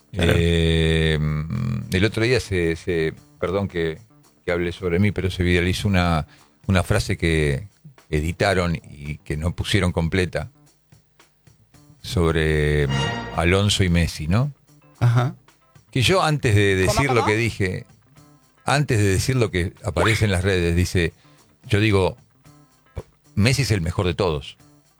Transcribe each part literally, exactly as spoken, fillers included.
Claro. Eh, el otro día se, se perdón que, que hable sobre mí, pero se viralizó una, una frase que editaron y que no pusieron completa sobre Alonso y Messi, ¿no? Ajá. Que yo antes de decir ¿Cómo, cómo? lo que dije, antes de decir lo que aparece en las redes, dice, yo digo, Messi es el mejor de todos.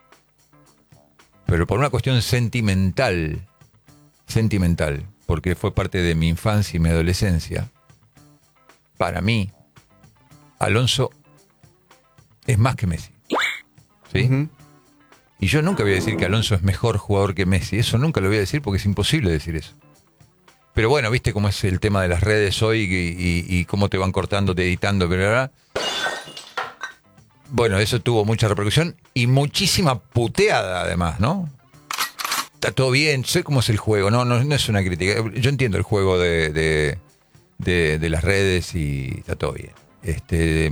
Pero por una cuestión sentimental, sentimental, porque fue parte de mi infancia y mi adolescencia, para mí, Alonso es más que Messi. ¿Sí? Uh-huh. Y yo nunca voy a decir que Alonso es mejor jugador que Messi. Eso nunca lo voy a decir porque es imposible decir eso. Pero bueno, viste cómo es el tema de las redes hoy y, y, y cómo te van cortando, te editando, pero ahora... Bueno, eso tuvo mucha repercusión y muchísima puteada además, ¿no? Está todo bien, sé cómo es el juego, no, no, no es una crítica. Yo entiendo el juego de, de, de, de las redes y está todo bien. Este...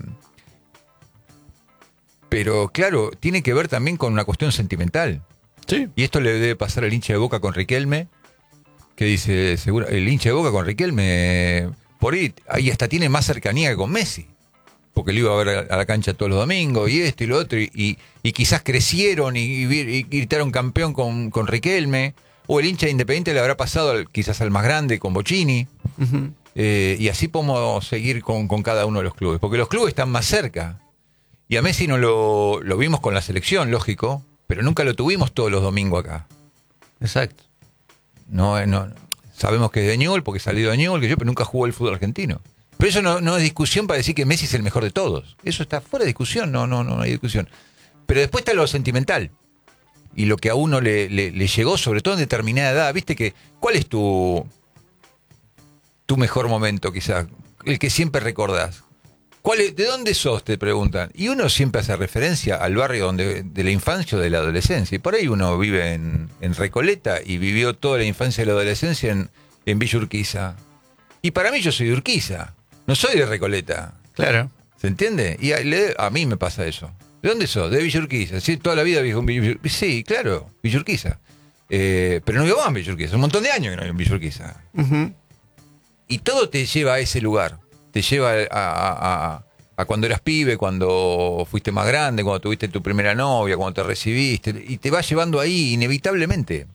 Pero claro, tiene que ver también con una cuestión sentimental. Sí. Y esto le debe pasar al hincha de Boca con Riquelme, que dice, seguro, el hincha de Boca con Riquelme, por ahí, ahí hasta tiene más cercanía que con Messi. Porque lo iba a ver a la cancha todos los domingos, y esto y lo otro, y, y, y quizás crecieron y, y, y gritaron campeón con, con Riquelme. O el hincha de Independiente le habrá pasado al, quizás al más grande con Bocini. Uh-huh. Eh, y así podemos seguir con, con cada uno de los clubes. Porque los clubes están más cerca. Y a Messi no lo, lo vimos con la selección, lógico, pero nunca lo tuvimos todos los domingos acá. Exacto. No, no, sabemos que es de Newell's porque salió de Newell's, que yo, pero nunca jugó el fútbol argentino. Pero eso no, no es discusión para decir que Messi es el mejor de todos. Eso está fuera de discusión, no, no, no hay discusión. Pero después está lo sentimental. Y lo que a uno le, le, le llegó, sobre todo en determinada edad. ¿Viste que cuál es tu, tu mejor momento, quizás? El que siempre recordás. ¿Cuál es, ¿De dónde sos? Te preguntan. Y uno siempre hace referencia al barrio donde de la infancia o de la adolescencia. Y por ahí uno vive en, en Recoleta y vivió toda la infancia y la adolescencia en, en Villa Urquiza. Y para mí yo soy de Urquiza, no soy de Recoleta. Claro. ¿Se entiende? Y a, le, a mí me pasa eso. ¿De dónde sos? De Villa Urquiza. Sí, toda la vida vivo en Villa Urquiza. Sí, claro, Villa Urquiza. Eh, pero no vivo más en Villa Urquiza. Un montón de años que no vivo en Villa Urquiza. Uh-huh. Y todo te lleva a ese lugar. Te lleva a, a, a, a cuando eras pibe, cuando fuiste más grande, cuando tuviste tu primera novia, cuando te recibiste, y te va llevando ahí inevitablemente.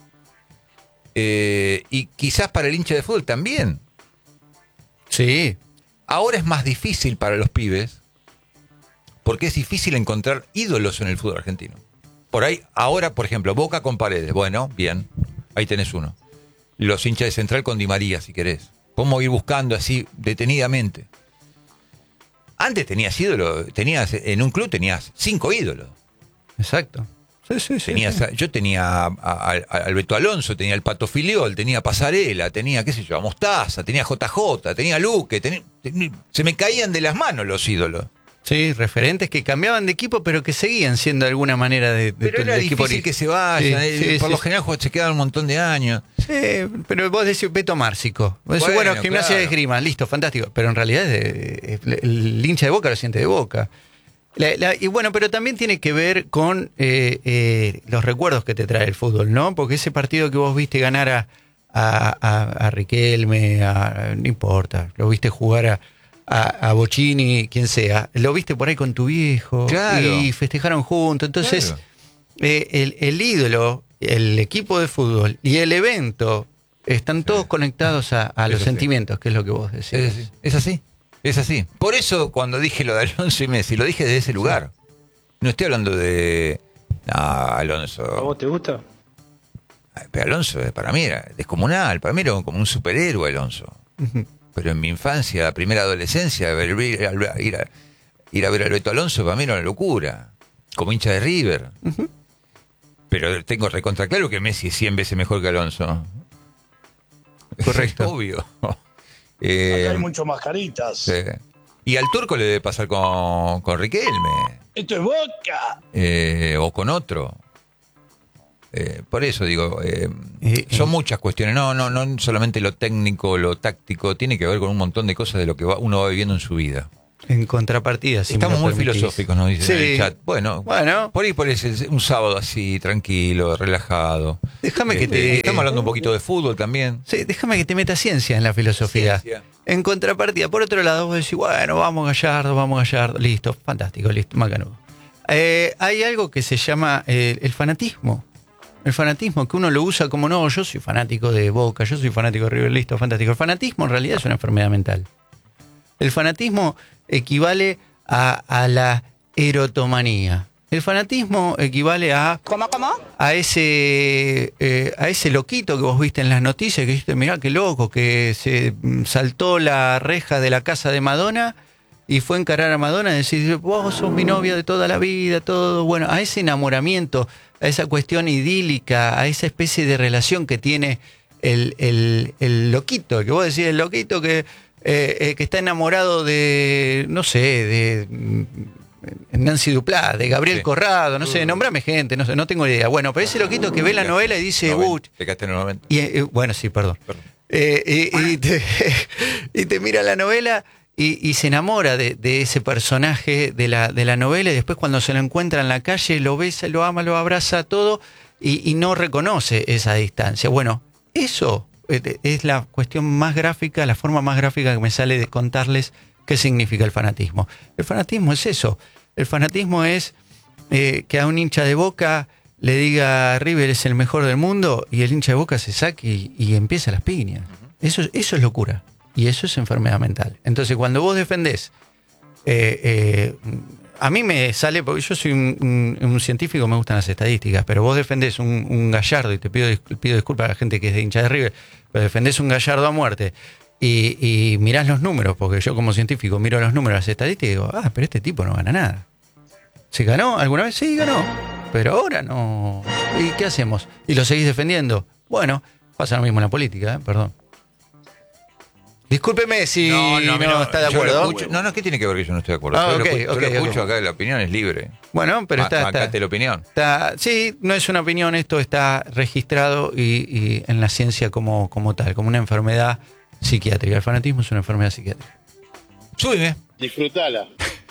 Eh, y quizás para el hincha de fútbol también. Sí. Ahora es más difícil para los pibes, porque es difícil encontrar ídolos en el fútbol argentino. Por ahí, ahora, por ejemplo, Boca con Paredes. Bueno, bien, ahí tenés uno. Los hinchas de Central con Di María, si querés. Podemos ir buscando así detenidamente. Antes tenías ídolos, tenías, en un club tenías cinco ídolos. Exacto. Sí, sí, sí. Tenías, sí. Yo tenía a, a, a Alberto Alonso, tenía el Pato Filiol, tenía Pasarela, tenía, qué sé yo, a Mostaza, tenía J J, tenía Luque. Tenía, tenía, se me caían de las manos los ídolos. Sí, referentes que cambiaban de equipo, pero que seguían siendo de alguna manera de, de Pero tu, era del equipo difícil origen. que se vayan. Sí, sí, por sí, lo sí. general se quedan un montón de años. Sí, pero vos decís Beto Márcico. Vos decís, Bueno, bueno, Gimnasia claro. de Esgrima, listo, fantástico. Pero en realidad es de- es- el hincha de Boca lo siente de Boca. La- la- y bueno, pero también tiene que ver con eh, eh, los recuerdos que te trae el fútbol, ¿no? Porque ese partido que vos viste ganar a, a, a, a Riquelme, a, no importa, lo viste jugar a, a, a Bocini, quien sea, lo viste por ahí con tu viejo Claro. y festejaron juntos. Entonces, Claro. eh, el, el ídolo, el equipo de fútbol y el evento están todos Sí. conectados a, a Es los así. sentimientos, que es lo que vos decís. Es así, es así, es así. Por eso cuando dije lo de Alonso y Messi, lo dije desde ese lugar. No estoy hablando de... No, Alonso... ¿A vos te gusta? Pero Alonso eh, para mí era descomunal, para mí era como un superhéroe Alonso. Ujú. Pero en mi infancia, primera adolescencia, ver- ir, a, ir, a, ir a ver a Alberto Alonso para mí era una locura. Como hincha de River. Ujú. Pero tengo recontra claro que Messi es cien veces mejor que Alonso. Correcto. Es obvio. Acá hay Eh, mucho mascaritas. sí. Y al turco le debe pasar con, con Riquelme. Esto es Boca. Eh, o con otro. Eh, por eso digo, eh, Eh, son eh. muchas cuestiones, no, no, no solamente lo técnico, lo táctico, tiene que ver con un montón de cosas de lo que va, uno va viviendo en su vida. En contrapartida, si estamos me lo muy permitís. filosóficos, nos dicen Sí. en el chat. Bueno, Bueno. por ahí por ese- un sábado así, tranquilo, relajado. Déjame que Este, te- Estamos hablando un poquito de fútbol también. Sí, déjame que te meta ciencia en la filosofía. Ciencia. En contrapartida, por otro lado, vos decís, bueno, vamos Gallardo, vamos Gallardo, listo, fantástico, listo, macanudo. Eh, hay algo que se llama eh, el fanatismo. El fanatismo, que uno lo usa como, no, yo soy fanático de Boca, yo soy fanático de River, listo, fantástico. El fanatismo en realidad es una enfermedad mental. El fanatismo equivale a, a la erotomanía. El fanatismo equivale a... ¿Cómo, cómo? a ese eh, a ese loquito que vos viste en las noticias, que dijiste, mirá qué loco, que se mm, saltó la reja de la casa de Madonna y fue a encarar a Madonna y decir, vos sos mi novia de toda la vida, todo. Bueno, a ese enamoramiento, a esa cuestión idílica, a esa especie de relación que tiene el, el, el loquito, que vos decís, el loquito que, eh, eh, que está enamorado de, no sé, de... mm, Nancy Duplá, de Gabriel Sí. Corrado, no sé, nombrame gente, no sé, no tengo idea. Bueno, pero ese loquito que ve la novela y dice, noventa, uh, te quedaste en el noventa. y, eh, bueno, sí, perdón. Perdón. Eh, y, y te, y te mira la novela y, y se enamora de, de ese personaje de la, de la novela y después cuando se lo encuentra en la calle lo besa, lo ama, lo abraza, todo y, y no reconoce esa distancia. Bueno, eso eh, es la cuestión más gráfica, la forma más gráfica que me sale de contarles qué significa el fanatismo. El fanatismo es eso. El fanatismo es eh, que a un hincha de Boca le diga River es el mejor del mundo y el hincha de Boca se saque y, y empieza las piñas. Eso, eso es locura y eso es enfermedad mental. Entonces cuando vos defendés, eh, eh, a mí me sale, porque yo soy un, un, un científico, me gustan las estadísticas, pero vos defendés un, un Gallardo, y te pido, pido disculpas a la gente que es de hincha de River, pero defendés un Gallardo a muerte y, y mirás los números, porque yo como científico miro los números, las estadísticas y digo, ah, pero este tipo no gana nada. ¿Se ganó alguna vez? Sí, ganó. Pero ahora no. ¿Y qué hacemos? ¿Y lo seguís defendiendo? Bueno, pasa lo mismo en la política, ¿eh? Perdón. Discúlpeme si no, a mí está de yo lo acuerdo. escucho- no, no, ¿qué tiene que ver que yo no estoy de acuerdo? Ah, yo ok, lo, escucho- yo ok, lo ok. escucho acá, la opinión es libre. Bueno, pero está, Ma- está, Marcate la opinión. está- sí, no es una opinión, esto está registrado y, y en la ciencia como, como tal, como una enfermedad psiquiátrica. El fanatismo es una enfermedad psiquiátrica. Súbeme. Disfrutala.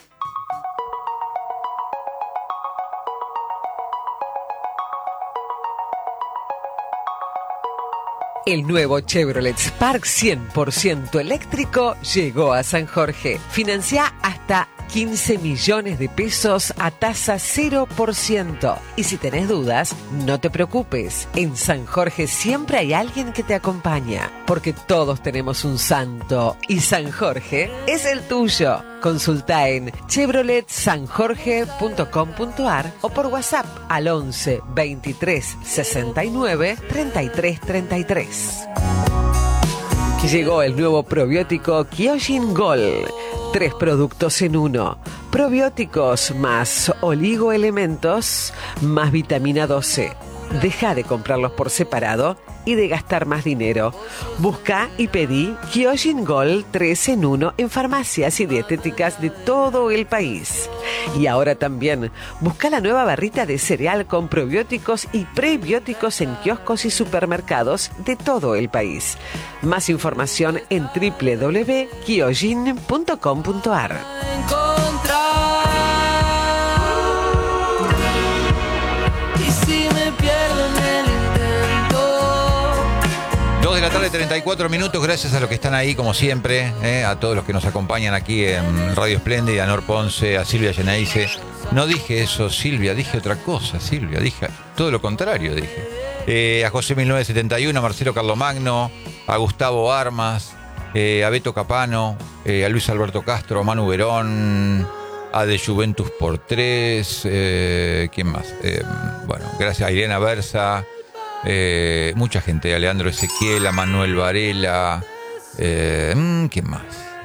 El nuevo Chevrolet Spark cien por ciento eléctrico llegó a San Jorge. Financia hasta quince millones de pesos a tasa cero por ciento. Y si tenés dudas, no te preocupes. En San Jorge siempre hay alguien que te acompaña, porque todos tenemos un santo y San Jorge es el tuyo. Consulta en chevrolet san jorge punto com punto ar o por WhatsApp al once veintitrés sesenta y nueve treinta y tres treinta y tres. Llegó el nuevo probiótico Kyojin Gold. Tres productos en uno. Probióticos más oligoelementos más vitamina doce. Deja de comprarlos por separado y de gastar más dinero. Busca y pedí Kyojin Gold tres en uno en farmacias y dietéticas de todo el país. Y ahora también busca la nueva barrita de cereal con probióticos y prebióticos en kioscos y supermercados de todo el país. Más información en doble u doble u doble u punto kyojin punto com punto ar. dos de la tarde, treinta y cuatro minutos. Gracias a los que están ahí, como siempre, eh, a todos los que nos acompañan aquí en Radio Espléndida, a Nor Ponce, a Silvia Geneise. No dije eso, Silvia, dije otra cosa, Silvia, dije todo lo contrario, dije. Eh, a José mil novecientos setenta y uno, a Marcelo Carlomagno, a Gustavo Armas, eh, a Beto Capano, eh, a Luis Alberto Castro, a Manu Verón, a De Juventus por tres, eh, ¿quién más? Eh, bueno, gracias a Irena Versa. Eh, mucha gente, a Leandro Ezequiel, a Manuel Varela, eh, ¿quién más?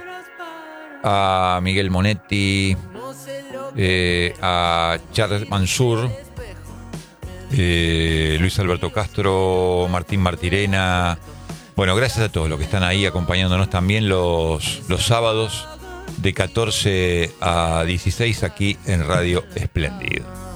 A Miguel Monetti, eh, a Charles Mansur, eh, Luis Alberto Castro, Martín Martirena. Bueno, gracias a todos los que están ahí acompañándonos también los, los sábados de catorce a dieciséis aquí en Radio Espléndido.